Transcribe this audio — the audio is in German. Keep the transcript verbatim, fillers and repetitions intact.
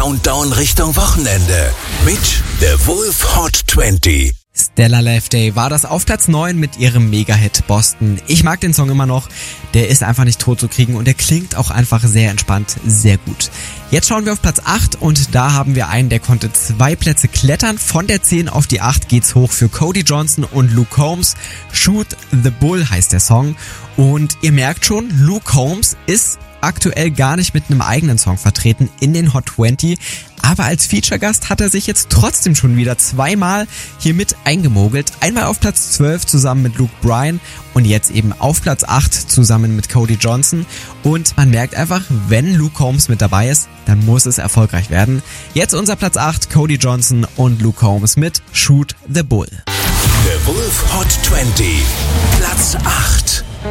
Countdown Richtung Wochenende mit The Wolf Hot zwanzig. Stella Lefty war das auf Platz neun mit ihrem Mega-Hit Boston. Ich mag den Song immer noch, der ist einfach nicht tot zu kriegen und der klingt auch einfach sehr entspannt, sehr gut. Jetzt schauen wir auf Platz acht und da haben wir einen, der konnte zwei Plätze klettern. Von der zehn auf die acht geht's hoch für Cody Johnson und Luke Combs. Shoot the Bull heißt der Song und ihr merkt schon, Luke Combs ist aktuell gar nicht mit einem eigenen Song vertreten in den Hot zwanzig, aber als Feature-Gast hat er sich jetzt trotzdem schon wieder zweimal hier mit eingemogelt. Einmal auf Platz zwölf zusammen mit Luke Bryan und jetzt eben auf Platz acht zusammen mit Cody Johnson. Und man merkt einfach, wenn Luke Combs mit dabei ist, dann muss es erfolgreich werden. Jetzt unser Platz acht, Cody Johnson und Luke Combs mit Shoot the Bull. The Wolf Hot zwanzig, Platz acht.